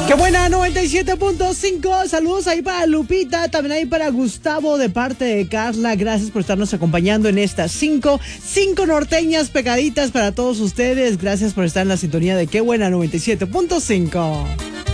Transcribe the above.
¡Qué buena! 97.5. Saludos ahí para Lupita, también ahí para Gustavo de parte de Carla. Gracias por estarnos acompañando en estas cinco norteñas pegaditas para todos ustedes. Gracias por estar en la sintonía de Qué buena 97.5.